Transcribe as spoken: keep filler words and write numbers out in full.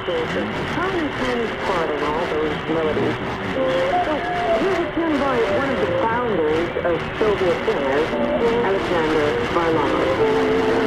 is a tiny, tiny part of all those melodies. So here's a tune by one of the founders of Soviet singers, Alexander Varlamov.